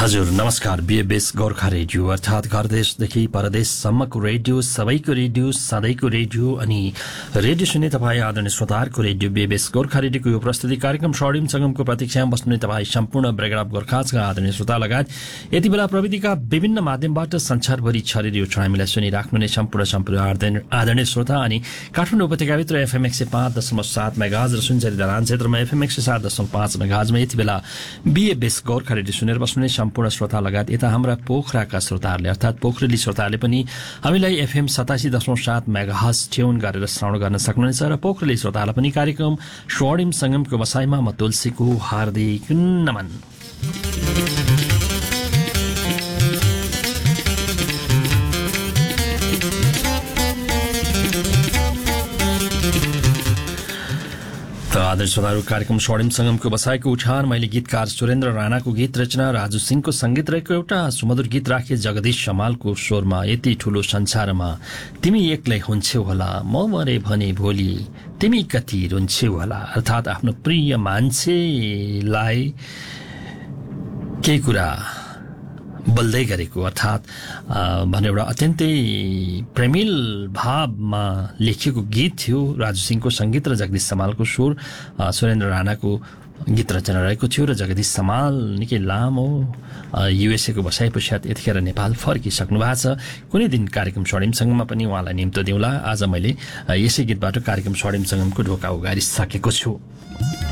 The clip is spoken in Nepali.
हजुर नमस्कार। बीएबीएस गोर्खा रेडियो अर्थात घर देशदेखि परदेशसम्मको रेडियो, सबैको रेडियो, सधैँको रेडियो अनि रेडियो सुन्ने तपाईँ आदरणीय श्रोताहरूको रेडियो बीएबीएस गोर्खा रेडियोको यो प्रस्तुति कार्यक्रम स्वर्णिम संगमको प्रतीक्षामा बस्ने तपाईँ सम्पूर्ण ब्रेगअप गोर्खाजका आदरणीय श्रोता लगायत यति बेला प्रविधिका विभिन्न माध्यमबाट संसारभरि छरिएर यो हामीलाई सुनिराख्नु नै सम्पूर्ण आदरणीय श्रोता अनि काठमाडौँ उपत्यकाभित्र एफएम 105.7 मेगाहर्ज र सुनचरी दरान क्षेत्रमा एफएम 107.5 मेगाहर्जमा यति बेला बीएबीएस गोर्खा रेडियो सुनेर बस्नु सम्पूर्ण श्रोता लगायत यता हाम्रा पोखराका श्रोताहरूले अर्थात पोखरेली श्रोताहरूले पनि हामीलाई एफएम 87.7 मेगाहर्ज ट्युन गरेर श्रवण गर्न सक्नुहुनेछ र पोखरेली श्रोताहरूलाई पनि कार्यक्रम स्वर्णिम संगमको बसाइमा म तुलसीको हार्दिक नमन। आदर्श श्रोताहरू, कार्यक्रम स्वर्णिम संगमको बसाइको उठान मैले गीतकार सुरेन्द्र राणाको गीत रचना, राजु सिंहको संगीत रहेको एउटा सुमधुर गीत राखे जगदीश समालको स्वरमा। यति ठूलो संसारमा तिमी एक्लै हुन्छौ होला, म मरे भने भोलि तिमी कति रुन्छौ होला। अर्थात आफ्नो प्रिय मान्छेलाई केही कुरा बोल्दै गरेको अर्थात भने एउटा अत्यन्तै प्रेमिल भावमा लेखिएको गीत थियो। राजु सिंहको संगीत र जगदीश समालको स्वर, सुरेन्द्र राणाको गीत रचना रहेको थियो र जगदीश समाल निकै लामो युएसए को बसाइ पश्चात यतिखेर नेपाल फर्किसक्नु भएको छ। कुनै दिन कार्यक्रम स्वर्णिम संगममा पनि उहाँलाई निम्तो दिउँला। आज मैले यसै गीतबाट कार्यक्रम स्वर्णिम संगमको ढोका उगारिसकेको छु।